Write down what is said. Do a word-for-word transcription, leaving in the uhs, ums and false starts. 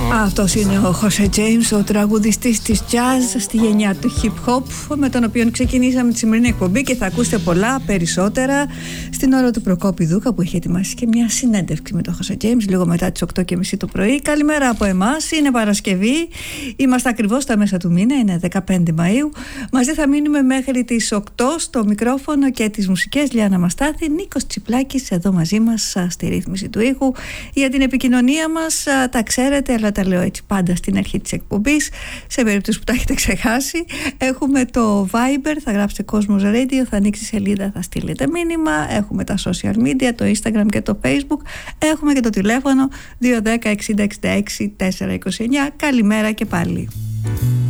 Αυτός είναι ο Jose James, ο τραγουδιστής της jazz στη γενιά του hip hop, με τον οποίο ξεκινήσαμε τη σημερινή εκπομπή και θα ακούσετε πολλά περισσότερα στην ώρα του Προκόπη Δούκα, που έχει ετοιμάσει και μια συνέντευξη με τον Jose James λίγο μετά τις οκτώ και μισή το πρωί. Καλημέρα από εμάς, είναι Παρασκευή, είμαστε ακριβώς στα μέσα του μήνα, είναι δεκαπέντε Μαΐου. Μαζί θα μείνουμε μέχρι τις οκτώ, στο μικρόφωνο και τις μουσικές Λιάννα Μαστάθη, Νίκος Τσιπλάκης εδώ μαζί μας στη ρύθμιση του ήχου. Για την επικοινωνία μας τα ξέρετε, αλλά τα λέω έτσι πάντα στην αρχή της εκπομπής, σε περίπτωση που τα έχετε ξεχάσει. Έχουμε το Viber, θα γράψετε Κόσμος Radio, θα ανοίξει σελίδα, θα στείλετε μήνυμα. Έχουμε τα social media, το Instagram και το Facebook. Έχουμε και το τηλέφωνο δύο ένα μηδέν εξήντα εξήντα έξι τετρακόσια είκοσι εννιά. Καλημέρα και πάλι.